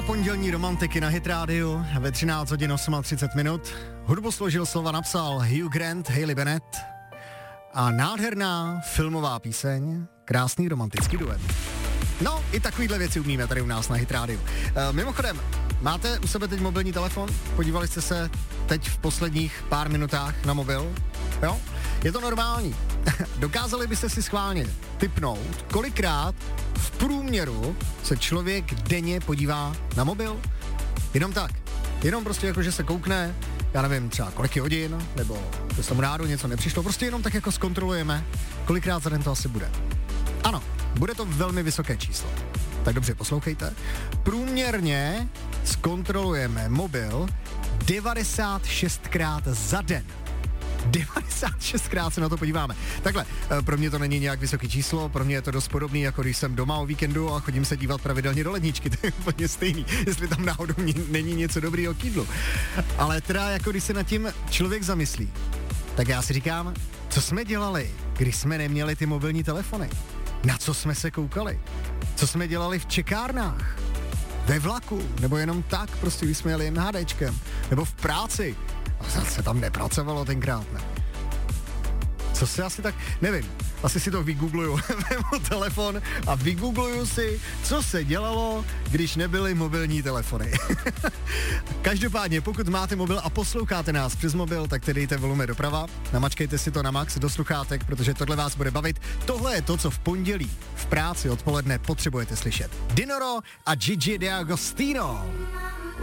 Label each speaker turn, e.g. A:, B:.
A: pondělní romantiky na Hit Radio ve 13 hodin 38 minut. Hudbu složil, slova napsal Hugh Grant, Hayley Bennett a nádherná filmová píseň, krásný romantický duet. No, i takovýhle věci umíme tady u nás na Hit Radio. Mimochodem, máte u sebe teď mobilní telefon? Podívali jste se teď v posledních pár minutách na mobil? Jo? Je to normální. Dokázali byste si schválně tipnout, kolikrát v průměru se člověk denně podívá na mobil? Jenom tak. Jenom prostě jako, že se koukne, já nevím, třeba kolik je hodin, nebo že se mu rádo něco nepřišlo, prostě jenom tak jako zkontrolujeme, kolikrát za den to asi bude. Ano, bude to velmi vysoké číslo. Tak dobře, poslouchejte. Průměrně zkontrolujeme mobil 96krát za den. 96krát se na to podíváme. Takhle, pro mě to není nějak vysoké číslo, pro mě je to dost podobný, jako když jsem doma o víkendu a chodím se dívat pravidelně do ledničky, to je úplně stejný, jestli tam náhodou není něco dobrýho k jídlu. Ale teda, jako když se nad tím člověk zamyslí, tak já si říkám, co jsme dělali, když jsme neměli ty mobilní telefony? Na co jsme se koukali? Co jsme dělali v čekárnách? Ve vlaku? Nebo jenom tak, prostě když jsme jeli jen HDčkem? Nebo v práci? A se tam nepracovalo tenkrát, ne? Co se asi tak, nevím, asi si to vygoogluju, vemu telefon a vygoogluju si, co se dělalo, když nebyly mobilní telefony. Každopádně, pokud máte mobil a posloucháte nás přes mobil, tak tedy dejte volume doprava, namačkejte si to na max do sluchátek, protože tohle vás bude bavit. Tohle je to, co v pondělí v práci odpoledne potřebujete slyšet. Dinoro a Gigi D'Agostino.